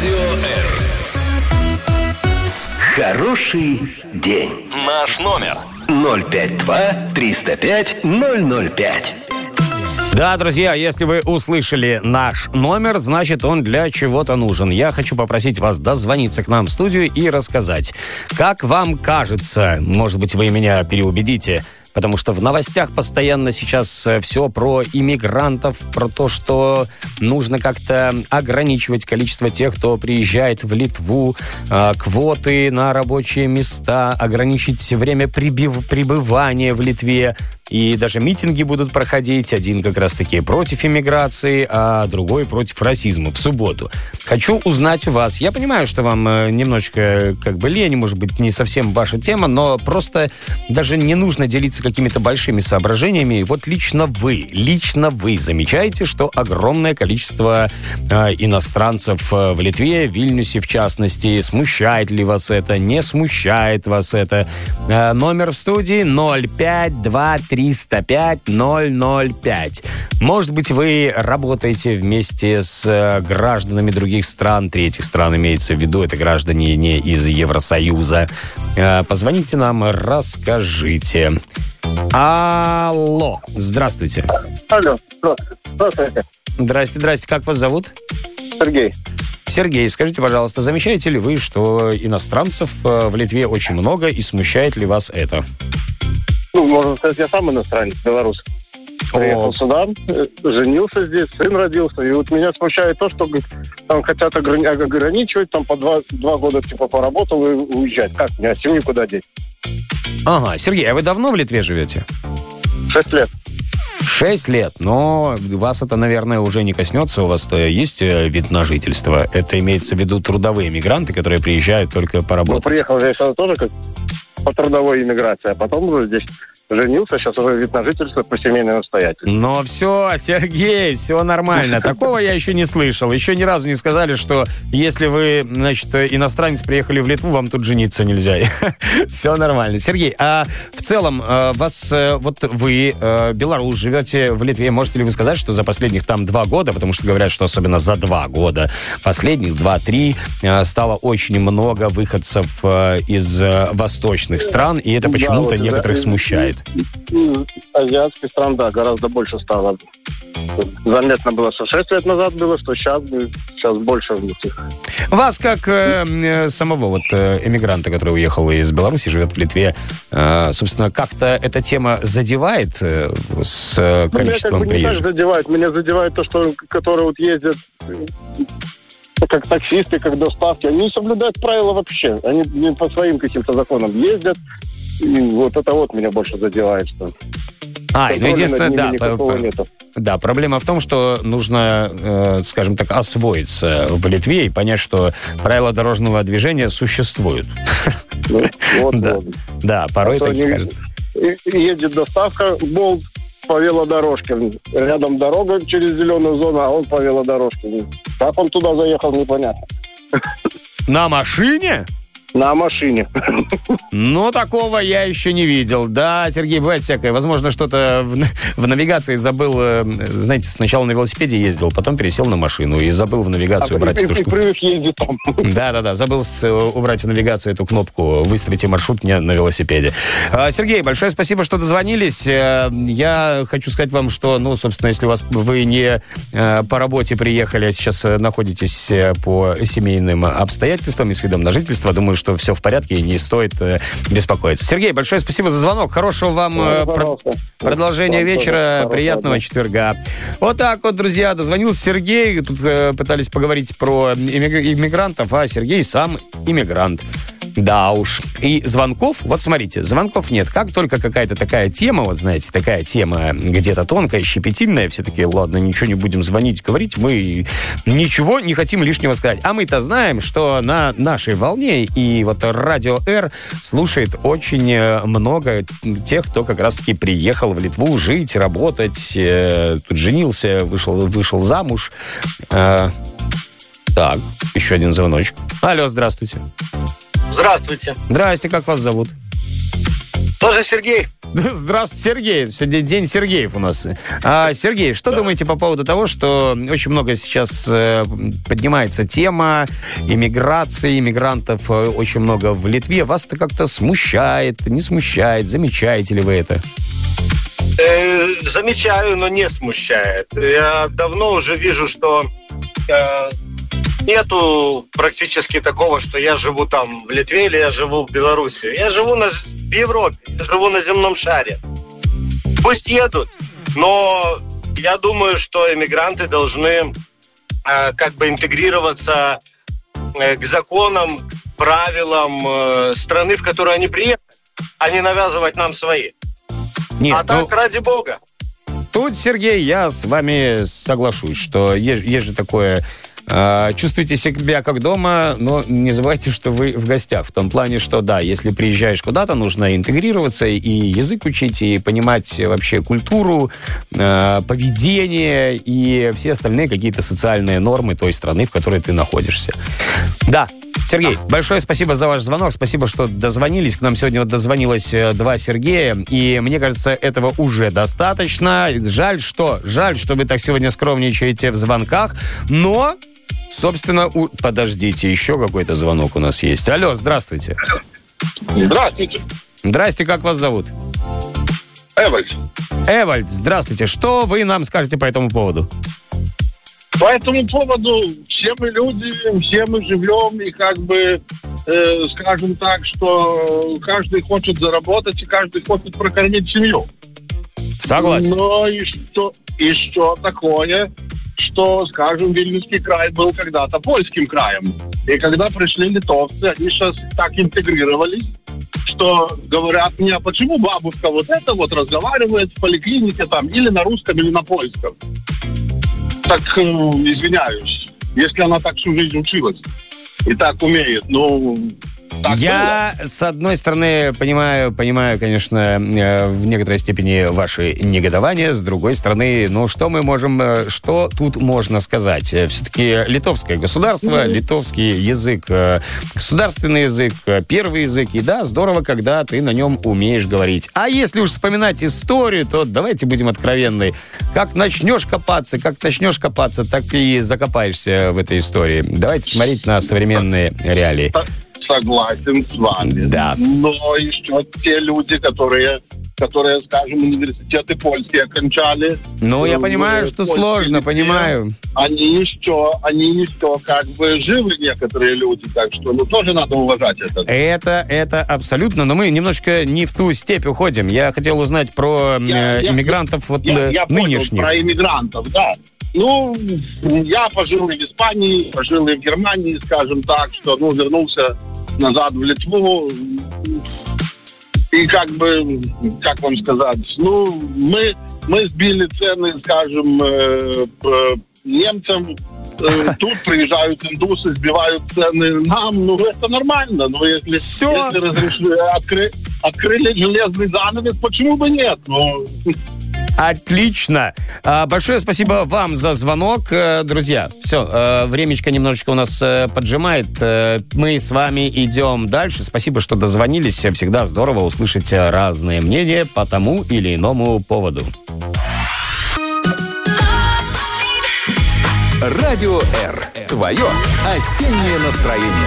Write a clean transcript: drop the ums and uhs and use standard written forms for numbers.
Радио R. Хороший день. Наш номер 052-305-005. Да, друзья, если вы услышали наш номер, значит, он для чего-то нужен. Я хочу попросить вас дозвониться к нам в студию и рассказать, как вам кажется, может быть, вы меня переубедите, потому что в новостях постоянно сейчас все про иммигрантов, про то, что нужно как-то ограничивать количество тех, кто приезжает в Литву, квоты на рабочие места, ограничить время пребывания в Литве. И даже митинги будут проходить. Один как раз-таки против иммиграции, а другой против расизма в субботу. Хочу узнать у вас. Я понимаю, что вам немножечко как бы лень, может быть, не совсем ваша тема, но просто даже не нужно делиться какими-то большими соображениями. Вот лично вы замечаете, что огромное количество иностранцев в Литве, в Вильнюсе в частности. Смущает ли вас это? Не смущает вас это? Номер в студии 052-305-005. Может быть, вы работаете вместе с гражданами других стран, третьих стран имеется в виду, это граждане не из Евросоюза. Позвоните нам, расскажите. Алло, здравствуйте. Алло, здравствуйте. Здрасте, как вас зовут? Сергей. Сергей, скажите, пожалуйста, замечаете ли вы, что иностранцев в Литве очень много, и смущает ли вас это? Ну, можно сказать, я сам иностранец, белорус. Приехал сюда, женился здесь, сын родился. И вот меня смущает то, что там хотят ограничивать, там по 2 года типа поработал и уезжать. Как мне, семью куда деть? Ага, Сергей, а вы давно в Литве живете? 6 лет. 6 лет, но вас это, наверное, уже не коснется. У вас-то есть вид на жительство? Это имеется в виду трудовые мигранты, которые приезжают только поработать? Ну, приехал я сюда тоже как по трудовой иммиграции, а потом уже здесь женился, сейчас уже вид на жительство по семейной настоятельности. Но все, Сергей, все нормально. Такого я еще не слышал. Еще ни разу не сказали, что если вы, значит, иностранец, приехали в Литву, вам тут жениться нельзя. Все нормально. Сергей, а в целом вас, вот вы, белорус, живете в Литве, можете ли вы сказать, что за последних там 2 года, потому что говорят, что особенно за 2 года, последних 2-3, стало очень много выходцев из восточных стран, и это почему-то вот некоторых смущает. Азиатских стран, да, гораздо больше стало. Заметно было, что 6 лет назад было, что сейчас больше в них. Вас, как самого вот эмигранта, который уехал из Беларуси, живет в Литве, собственно, как-то эта тема задевает с количеством приезжих? Меня задевает то, что которые вот ездят как таксисты, как доставки, они не соблюдают правила вообще. Они не по своим каким-то законам ездят. И вот это вот меня больше задевает, что... Ну единственное, да, проблема в том, что нужно, скажем так, освоиться в Литве и понять, что правила дорожного движения существуют. Да, порой так и кажется. Едет доставка, болт по велодорожке. Рядом дорога через зеленую зону, а он по велодорожке. Как он туда заехал, непонятно. На машине? На машине. Ну, такого я еще не видел. Да, Сергей, бывает всякое. Возможно, что-то в навигации забыл. Знаете, сначала на велосипеде ездил, потом пересел на машину и забыл в навигацию убрать эту штуку. Привык ездить там. Да. Забыл убрать в навигацию эту кнопку «Выстроите маршрут мне на велосипеде». Сергей, большое спасибо, что дозвонились. Я хочу сказать вам, что, собственно, если вы не по работе приехали, а сейчас находитесь по семейным обстоятельствам и с видом на жительство, думаю, что все в порядке и не стоит беспокоиться. Сергей, большое спасибо за звонок. Хорошего вам продолжения вечера. Приятного четверга. Вот так вот, друзья, дозвонился Сергей. Тут пытались поговорить про иммигрантов, а Сергей сам иммигрант. Да уж. И звонков, вот смотрите, звонков нет. Как только какая-то такая тема, вот знаете, такая тема где-то тонкая, щепетильная, все таки ладно, ничего не будем звонить, говорить, мы ничего не хотим лишнего сказать. А мы-то знаем, что на нашей волне и вот Радио R слушает очень много тех, кто как раз-таки приехал в Литву жить, работать, тут женился, вышел замуж. Так, еще один звоночек. Алло, здравствуйте. Здравствуйте. Здрасте, как вас зовут? Тоже Сергей. Здравствуйте, Сергей. Сегодня день Сергеев у нас. Сергей, что думаете по поводу того, что очень много сейчас поднимается тема иммиграции, иммигрантов очень много в Литве. Вас это как-то смущает, не смущает? Замечаете ли вы это? Замечаю, но не смущает. Я давно уже вижу, что нету практически такого, что я живу там в Литве или я живу в Беларуси. Я живу в Европе, я живу на земном шаре. Пусть едут, но я думаю, что иммигранты должны как бы интегрироваться к законам, правилам страны, в которую они приехали, а не навязывать нам свои. Нет, так, ради бога. Тут, Сергей, я с вами соглашусь, что есть же такое... Чувствуйте себя как дома, но не забывайте, что вы в гостях. В том плане, что да, если приезжаешь куда-то, нужно интегрироваться и язык учить, и понимать вообще культуру, поведение и все остальные какие-то социальные нормы той страны, в которой ты находишься. Да. Сергей, большое спасибо за ваш звонок. Спасибо, что дозвонились. К нам сегодня дозвонилось 2 Сергея. И мне кажется, этого уже достаточно. Жаль, что вы так сегодня скромничаете в звонках. Но, собственно, подождите, еще какой-то звонок у нас есть. Алло, здравствуйте. Здравствуйте. Здрасте, как вас зовут? Эвальд. Эвальд, здравствуйте. Что вы нам скажете по этому поводу? По этому поводу все мы люди, все мы живем, и как бы, скажем так, что каждый хочет заработать, и каждый хочет прокормить семью. Согласен. Но и что такое, что, скажем, Вильнюсский край был когда-то польским краем. И когда пришли литовцы, они сейчас так интегрировались, что говорят мне, а почему бабушка вот это вот разговаривает в поликлинике там или на русском, или на польском? Так, извиняюсь, если она так всю жизнь училась и так умеет, так я, было. С одной стороны, понимаю, конечно, в некоторой степени ваши негодования, с другой стороны, что тут можно сказать? Все-таки литовское государство, литовский язык, государственный язык, первый язык, и да, здорово, когда ты на нем умеешь говорить. А если уж вспоминать историю, то давайте будем откровенны. Как начнешь копаться, так и закопаешься в этой истории. Давайте смотреть на современные реалии. Согласен с вами. Да. Но еще те люди, которые, скажем, университеты польские окончали. Я понимаю, что сложно, понимаю. Они еще как бы живы некоторые люди, так что тоже надо уважать это. Это абсолютно, но мы немножко не в ту степь уходим. Я хотел узнать про иммигрантов я нынешних. Понял, про иммигрантов, да. Я пожил и в Испании, пожил и в Германии, скажем так, что, вернулся назад в Литву. И как бы, как вам сказать, мы сбили цены, скажем, немцам. Тут приезжают индусы, сбивают цены нам. Это нормально. Но если открыли железный занавес, почему бы нет? Отлично. Большое спасибо вам за звонок. Друзья, все, времечко немножечко у нас поджимает. Мы с вами идем дальше. Спасибо, что дозвонились. Всегда здорово услышать разные мнения по тому или иному поводу. Радио R. Твое осеннее настроение.